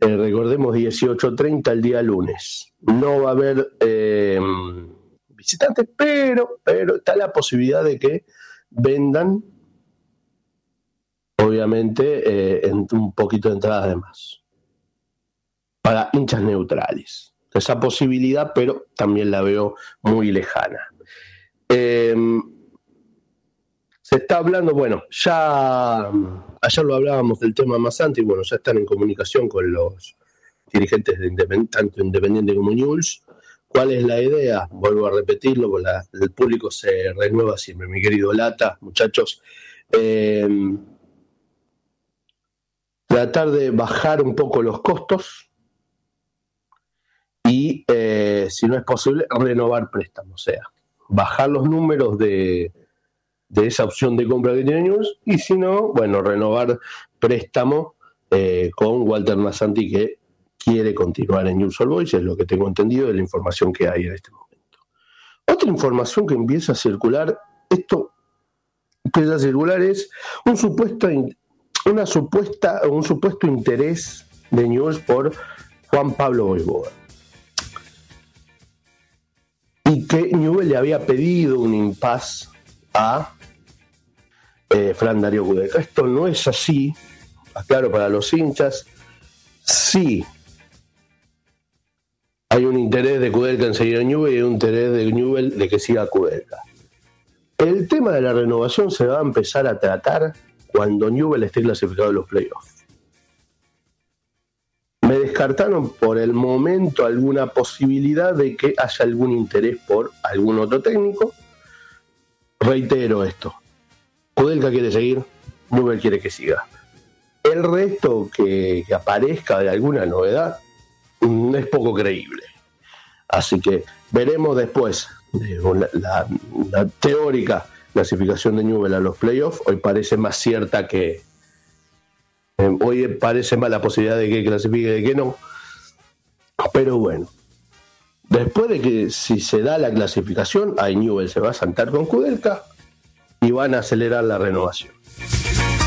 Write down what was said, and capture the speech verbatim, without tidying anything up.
Eh, recordemos dieciocho treinta el día lunes. No va a haber eh, visitantes, pero, pero está la posibilidad de que vendan, obviamente, eh, en un poquito de entradas de más para hinchas neutrales. Esa posibilidad, pero también la veo muy lejana. Eh, se está hablando, bueno, ya ayer lo hablábamos del tema más antes, y bueno, ya están en comunicación con los dirigentes de Independ- tanto Independiente como Newell's. ¿Cuál es la idea? Vuelvo a repetirlo, porque la, el público se renueva siempre, mi querido Lata, muchachos. Eh, tratar de bajar un poco los costos y, eh, si no es posible, renovar préstamos, o sea, bajar los números de, de esa opción de compra que tiene Newell's, y si no, bueno, renovar préstamo eh, con Walter Mazzanti, que quiere continuar en Newell's Old Boys, es lo que tengo entendido de la información que hay en este momento. Otra información que empieza a circular, esto empieza a circular es un supuesto, una supuesta, un supuesto interés de Newell's por Juan Pablo Voivoda, y que Newell's le había pedido un impas a eh, Fran Darío Kudelka. Esto no es así, aclaro para los hinchas. Sí hay un interés de Kudelka en seguir a Newell's y un interés de Newell's de que siga Kudelka. El tema de la renovación se va a empezar a tratar cuando Newell's esté clasificado en los playoffs. Me descartaron por el momento alguna posibilidad de que haya algún interés por algún otro técnico. Reitero esto: Kudelka quiere seguir, Newell's quiere que siga. El resto que, que aparezca de alguna novedad es poco creíble. Así que veremos después de la, la, la teórica clasificación de Newell's a los playoffs. Hoy parece más cierta que eh, hoy parece más la posibilidad de que clasifique de que no, pero bueno, después de que, si se da la clasificación, ahí Newell's se va a sentar con Kudelka y van a acelerar la renovación.